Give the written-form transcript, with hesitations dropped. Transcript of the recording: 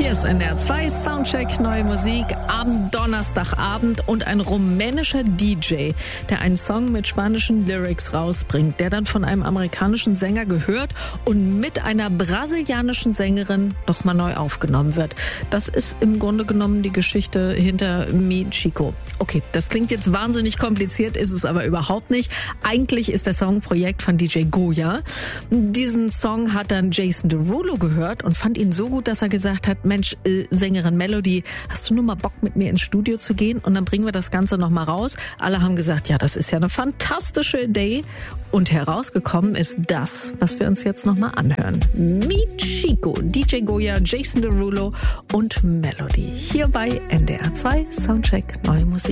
Hier ist NDR 2 Soundcheck, neue Musik am Donnerstagabend und ein rumänischer DJ, der einen Song mit spanischen Lyrics rausbringt, der dann von einem amerikanischen Sänger gehört und mit einer brasilianischen Sängerin nochmal neu aufgenommen wird. Das ist im Grunde genommen die Geschichte hinter Mi Chico. Okay, das klingt jetzt wahnsinnig kompliziert, ist es aber überhaupt nicht. Eigentlich ist der Song ein Projekt von DJ Goya. Diesen Song hat dann Jason Derulo gehört und fand ihn so gut, dass er gesagt hat, Mensch, Sängerin Melody, hast du nur mal Bock mit mir ins Studio zu gehen und dann bringen wir das Ganze nochmal raus. Alle haben gesagt, ja, das ist ja eine fantastische Idee. Und herausgekommen ist das, was wir uns jetzt nochmal anhören. Mi Chico, DJ Goya, Jason Derulo und Melody. Hier bei NDR 2 Soundcheck, neue Musik.